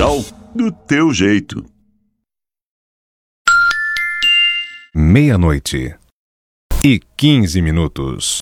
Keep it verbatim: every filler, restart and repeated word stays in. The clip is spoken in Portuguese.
Rural do teu jeito. Meia-noite e quinze minutos.